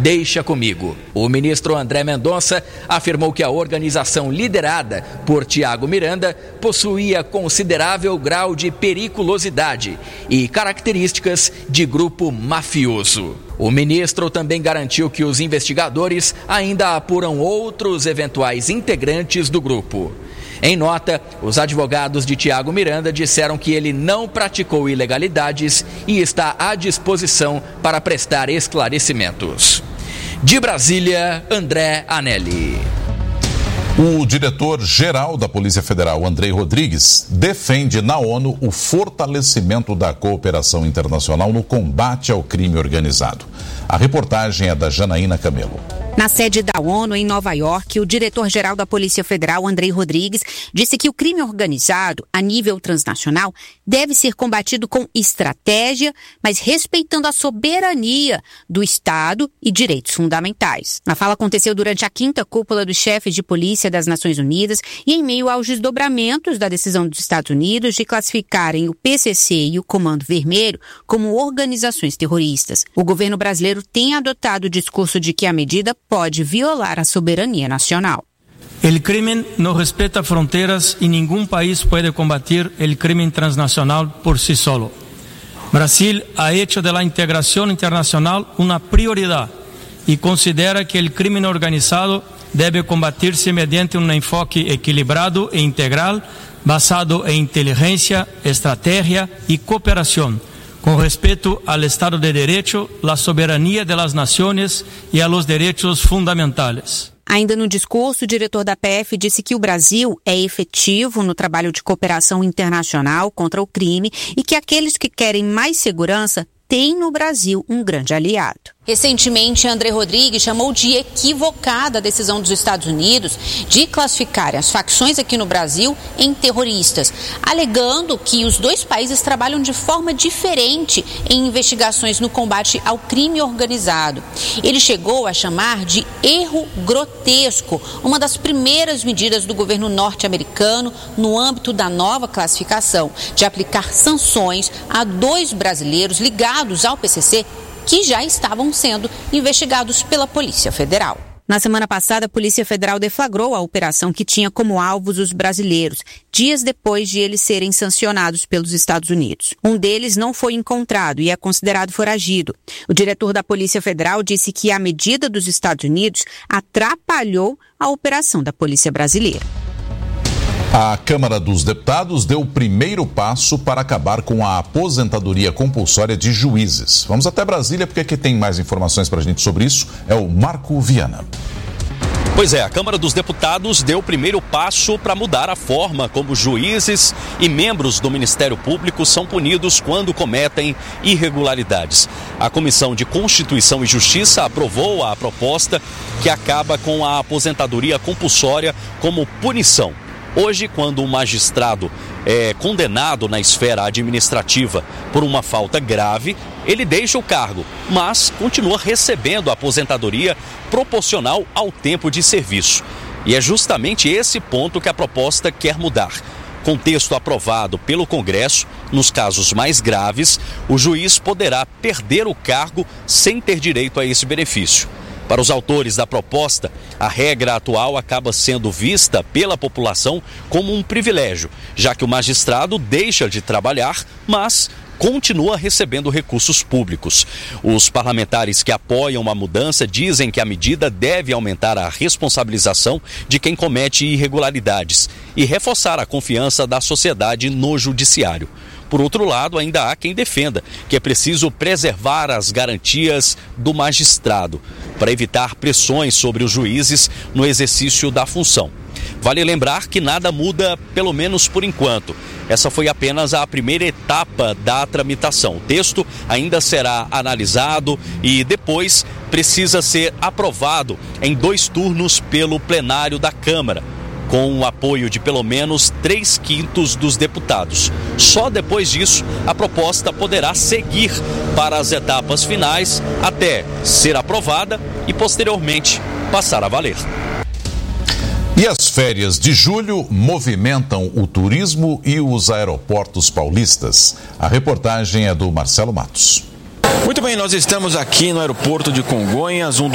Deixa comigo. O ministro André Mendonça afirmou que a organização liderada por Tiago Miranda possuía considerável grau de periculosidade e características de grupo mafioso. O ministro também garantiu que os investigadores ainda apuram outros eventuais integrantes do grupo. Em nota, os advogados de Tiago Miranda disseram que ele não praticou ilegalidades e está à disposição para prestar esclarecimentos. De Brasília, André Anelli. O diretor-geral da Polícia Federal, Andrei Rodrigues, defende na ONU o fortalecimento da cooperação internacional no combate ao crime organizado. A reportagem é da Janaína Camelo. Na sede da ONU, em Nova York, o diretor-geral da Polícia Federal, Andrei Rodrigues, disse que o crime organizado, a nível transnacional, deve ser combatido com estratégia, mas respeitando a soberania do Estado e direitos fundamentais. A fala aconteceu durante a 5ª cúpula dos chefes de polícia das Nações Unidas e em meio aos desdobramentos da decisão dos Estados Unidos de classificarem o PCC e o Comando Vermelho como organizações terroristas. O governo brasileiro tem adotado o discurso de que a medida pode violar a soberania nacional. El crimen no respeta fronteras y ningún país puede combatir el crimen transnacional por sí solo. Brasil ha hecho de la integración internacional una prioridad y considera que el crimen organizado debe combatirse mediante un enfoque equilibrado e integral basado en inteligencia, estrategia y cooperación, con respeto al Estado de Derecho, la soberanía de las naciones y a los derechos fundamentales. Ainda no discurso, o diretor da PF disse que o Brasil é efetivo no trabalho de cooperação internacional contra o crime e que aqueles que querem mais segurança têm no Brasil um grande aliado. Recentemente, André Rodrigues chamou de equivocada a decisão dos Estados Unidos de classificarem as facções aqui no Brasil em terroristas, alegando que os dois países trabalham de forma diferente em investigações no combate ao crime organizado. Ele chegou a chamar de erro grotesco, uma das primeiras medidas do governo norte-americano no âmbito da nova classificação, de aplicar sanções a 2 brasileiros ligados ao PCC que já estavam sendo investigados pela Polícia Federal. Na semana passada, a Polícia Federal deflagrou a operação que tinha como alvos os brasileiros, dias depois de eles serem sancionados pelos Estados Unidos. Um deles não foi encontrado e é considerado foragido. O diretor da Polícia Federal disse que a medida dos Estados Unidos atrapalhou a operação da Polícia Brasileira. A Câmara dos Deputados deu o primeiro passo para acabar com a aposentadoria compulsória de juízes. Vamos até Brasília, porque quem tem mais informações para a gente sobre isso é o Marco Viana. Pois é, a Câmara dos Deputados deu o primeiro passo para mudar a forma como juízes e membros do Ministério Público são punidos quando cometem irregularidades. A Comissão de Constituição e Justiça aprovou a proposta que acaba com a aposentadoria compulsória como punição. Hoje, quando um magistrado é condenado na esfera administrativa por uma falta grave, ele deixa o cargo, mas continua recebendo a aposentadoria proporcional ao tempo de serviço. E é justamente esse ponto que a proposta quer mudar. Com texto aprovado pelo Congresso, nos casos mais graves, o juiz poderá perder o cargo sem ter direito a esse benefício. Para os autores da proposta, a regra atual acaba sendo vista pela população como um privilégio, já que o magistrado deixa de trabalhar, mas continua recebendo recursos públicos. Os parlamentares que apoiam a mudança dizem que a medida deve aumentar a responsabilização de quem comete irregularidades e reforçar a confiança da sociedade no judiciário. Por outro lado, ainda há quem defenda que é preciso preservar as garantias do magistrado para evitar pressões sobre os juízes no exercício da função. Vale lembrar que nada muda, pelo menos por enquanto. Essa foi apenas a primeira etapa da tramitação. O texto ainda será analisado e depois precisa ser aprovado em 2 turnos pelo plenário da Câmara, com o apoio de pelo menos 3/5 dos deputados. Só depois disso, a proposta poderá seguir para as etapas finais até ser aprovada e, posteriormente, passar a valer. E as férias de julho movimentam o turismo e os aeroportos paulistas. A reportagem é do Marcelo Matos. Muito bem, nós estamos aqui no aeroporto de Congonhas,